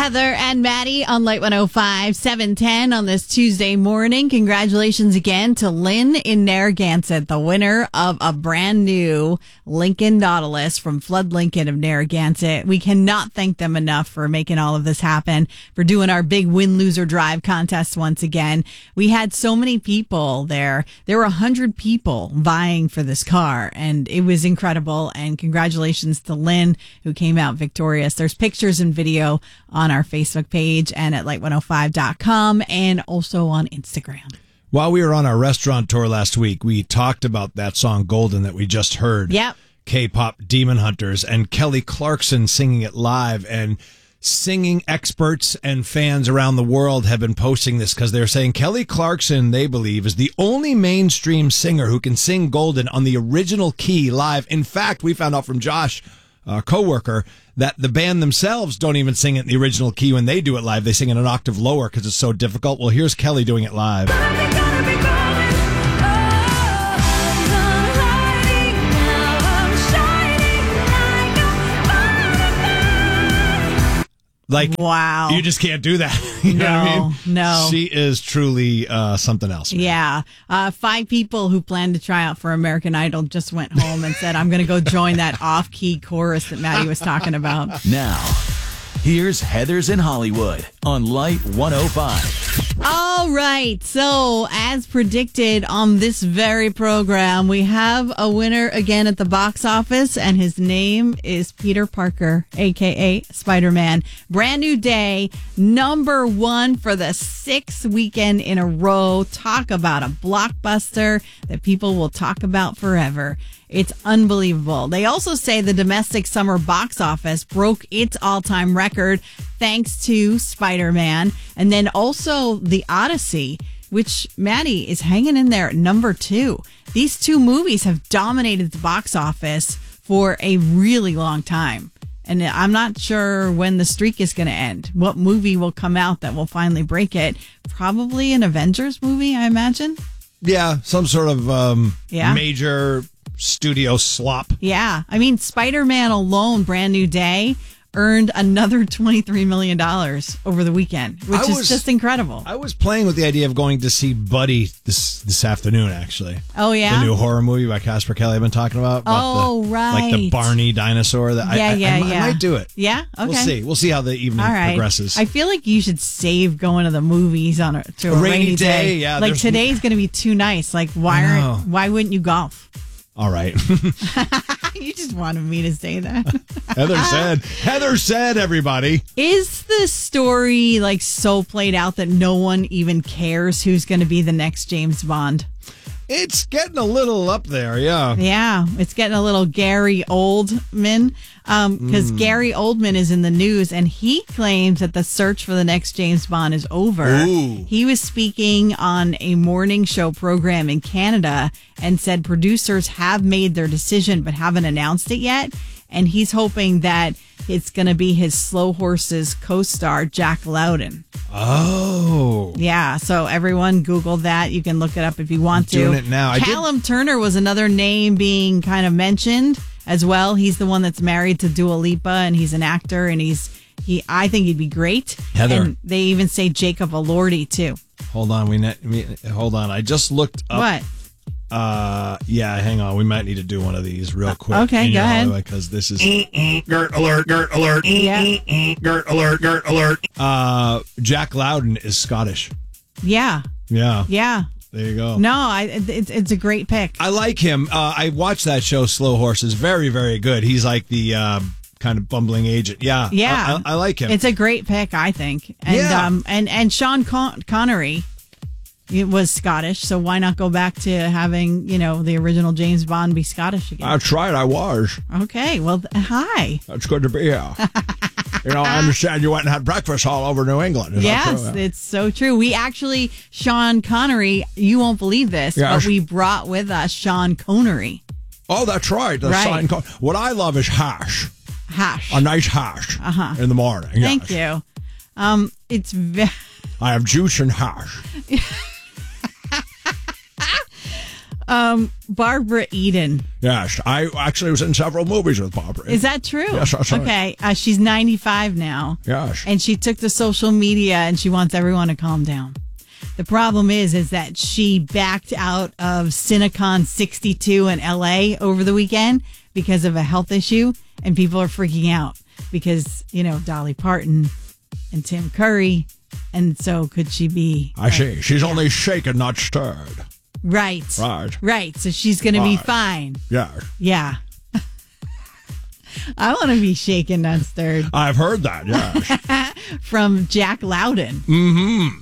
Heather and Maddie on Light 105, 710 on this Tuesday morning. Congratulations again to Lynn in Narragansett, the winner of a brand new Lincoln Nautilus from Flood Lincoln of Narragansett. We cannot thank them enough for making all of this happen, for doing our big win-loser drive contest once again. We had so many people there. There were 100 people vying for this car, and it was incredible. And congratulations to Lynn, who came out victorious. There's pictures and video on our Facebook page and at light105.com and also on Instagram. While we were on our restaurant tour last week, we talked about that song Golden that we just heard. Yep. K-pop Demon Hunters and Kelly Clarkson singing it live. And singing experts and fans around the world have been posting this because they're saying Kelly Clarkson, they believe, is the only mainstream singer who can sing Golden on the original key live. In fact, we found out from Josh, a coworker, that the band themselves don't even sing it in the original key when they do it live. They sing it an octave lower because it's so difficult. Well, here's Kelly doing it live. Like, wow. You just can't do that. You know what I mean? No. She is truly something else. Man. Yeah. 5 people who planned to try out for American Idol just went home and said, I'm going to go join that off-key chorus that Maddie was talking about. Now, here's Heather's in Hollywood on Light 105. All right. So, as predicted on this very program, we have a winner again at the box office, and his name is Peter Parker, a.k.a. Spider-Man. Brand New Day, number 1 for the 6th weekend in a row. Talk about a blockbuster that people will talk about forever. It's unbelievable. They also say the domestic summer box office broke its all-time record thanks to Spider-Man. And then also The Odyssey, which Maddie is hanging in there at number 2. These 2 movies have dominated the box office for a really long time. And I'm not sure when the streak is going to end. What movie will come out that will finally break it? Probably an Avengers movie, I imagine. Yeah, some sort of major studio slop. Yeah. I mean, Spider-Man alone, Brand New Day, earned another $23 million over the weekend, which is just incredible. I was playing with the idea of going to see Buddy this afternoon, actually. Oh, yeah? The new horror movie by Casper Kelly I've been talking about. Right. Like the Barney dinosaur. I might do it. Yeah? Okay. We'll see how the evening progresses. I feel like you should save going to the movies on a rainy day. Yeah, like today's going to be too nice. Like why wouldn't you golf? All right. You just wanted me to say that. Heather said, everybody. Is the story like so played out that no one even cares who's going to be the next James Bond? It's getting a little up there, yeah. Yeah, it's getting a little Gary Oldman. Because Gary Oldman is in the news, and he claims that the search for the next James Bond is over. Ooh. He was speaking on a morning show program in Canada and said producers have made their decision but haven't announced it yet. And he's hoping that it's going to be his Slow Horses co-star, Jack Lowden. Oh. Yeah, so everyone Google that. You can look it up if you want to. Doing it now. Callum Turner was another name being kind of mentioned as well. He's the one that's married to Dua Lipa, and he's an actor, and I think he'd be great. Heather. And they even say Jacob Elordi, too. Hold on. Hold on. I just looked up. What? Yeah, hang on. We might need to do one of these real quick. Okay, go ahead. Because this is Gert alert. Yeah. Gert alert. Jack Lowden is Scottish. Yeah. Yeah. Yeah. There you go. No, it's a great pick. I like him. I watched that show, Slow Horses. Very, very good. He's like the kind of bumbling agent. Yeah. Yeah. I like him. It's a great pick, I think. And and Sean Connery was Scottish, so why not go back to having, the original James Bond be Scottish again? That's right, I was. Okay, well, hi. That's good to be here. I understand you went and had breakfast all over New England. Yes, it's so true. We actually, Sean Connery, you won't believe this, but we brought with us Sean Connery. Oh, that's right. What I love is hash. Hash. A nice hash in the morning. Thank you. It's I have juice and hash. Barbara Eden. Yes, I actually was in several movies with Barbara. Is that true? Yes, that's right. Okay, she's 95 now. Yes. And she took to social media and she wants everyone to calm down. The problem is that she backed out of Cinecon 62 in LA over the weekend because of a health issue, and people are freaking out because, Dolly Parton and Tim Curry, and so could she be... I see. She's only shaken, not stirred. Right. So she's going to be fine. Yeah. Yeah. I want to be shaken, not stirred. I've heard that, yes. From Jack Loudon. Mm-hmm.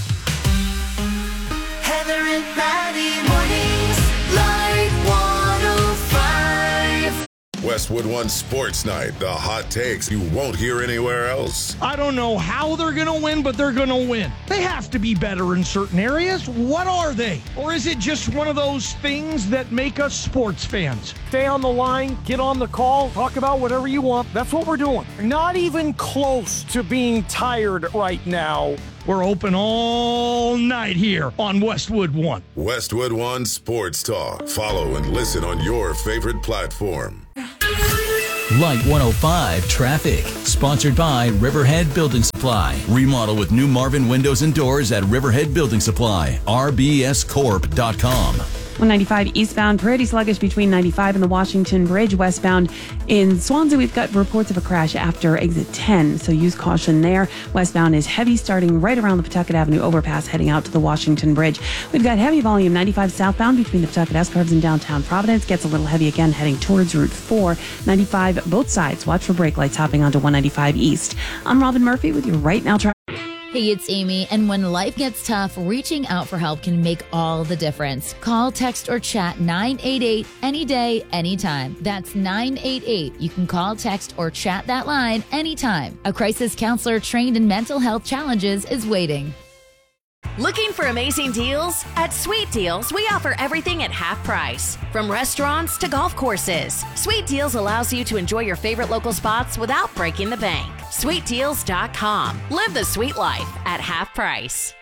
Heather and Maddie mornings, Light 105. Westwood One Sports Night. The hot takes you won't hear anywhere else. I don't know how they're going to win, but they're going to win. They have to be better in certain areas. What are they? Or is it just one of those things that make us sports fans? Stay on the line, get on the call, talk about whatever you want. That's what we're doing. Not even close to being tired right now. We're open all night here on Westwood One. Westwood One Sports Talk. Follow and listen on your favorite platform. Light 105 Traffic. Sponsored by Riverhead Building Supply. Remodel with new Marvin windows and doors at Riverhead Building Supply. rbscorp.com. 195 eastbound, pretty sluggish between 95 and the Washington Bridge. Westbound in Swansea, we've got reports of a crash after exit 10, so use caution there. Westbound is heavy starting right around the Pawtucket Avenue overpass heading out to the Washington Bridge. We've got heavy volume 95 southbound between the Pawtucket S-Curves and downtown Providence. Gets a little heavy again heading towards Route 4. 95 both sides. Watch for brake lights hopping onto 195 east. I'm Robin Murphy with you right now. Hey, it's Amy, and when life gets tough, reaching out for help can make all the difference. Call, text, or chat 988 any day, anytime. That's 988. You can call, text, or chat that line anytime. A crisis counselor trained in mental health challenges is waiting. Looking for amazing deals? At Sweet Deals, we offer everything at half price. From restaurants to golf courses, Sweet Deals allows you to enjoy your favorite local spots without breaking the bank. SweetDeals.com. Live the sweet life at half price.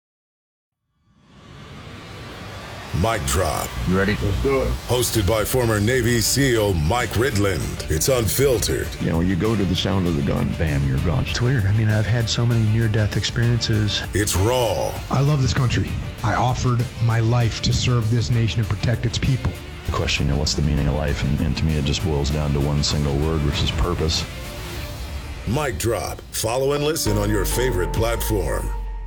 Mic Drop. You ready? Let's do it. Hosted by former Navy SEAL Mike Ridland. It's unfiltered. You go to the sound of the gun, bam, you're gone. It's weird. I've had so many near-death experiences. It's raw. I love this country. I offered my life to serve this nation and protect its people. The question, what's the meaning of life? And to me, it just boils down to one single word, which is purpose. Mic Drop. Follow and listen on your favorite platform.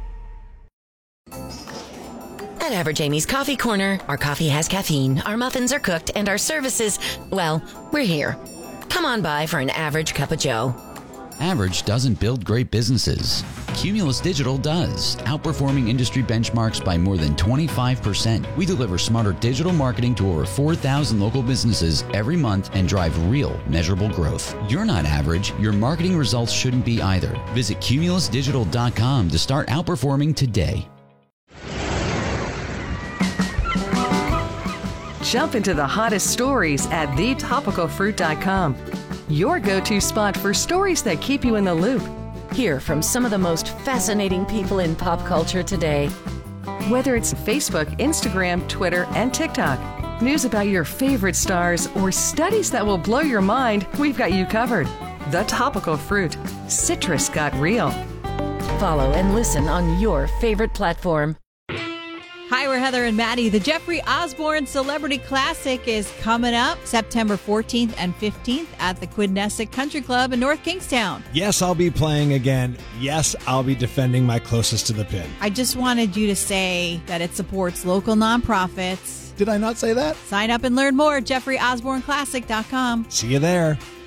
At Average Amy's Coffee Corner, our coffee has caffeine, our muffins are cooked, and our services, well, we're here. Come on by for an average cup of joe. Average doesn't build great businesses. Cumulus Digital does, outperforming industry benchmarks by more than 25%. We deliver smarter digital marketing to over 4,000 local businesses every month and drive real, measurable growth. You're not average. Your marketing results shouldn't be either. Visit cumulusdigital.com to start outperforming today. Jump into the hottest stories at thetopicalfruit.com. Your go-to spot for stories that keep you in the loop. Hear from some of the most fascinating people in pop culture today. Whether it's Facebook, Instagram, Twitter, and TikTok, news about your favorite stars, or studies that will blow your mind, we've got you covered. The Topical Fruit. Citrus got real. Follow and listen on your favorite platform. Hi, we're Heather and Maddie. The Jeffrey Osborne Celebrity Classic is coming up September 14th and 15th at the Quidnessick Country Club in North Kingstown. Yes, I'll be playing again. Yes, I'll be defending my closest to the pin. I just wanted you to say that it supports local nonprofits. Did I not say that? Sign up and learn more at jeffreyosborneclassic.com. See you there.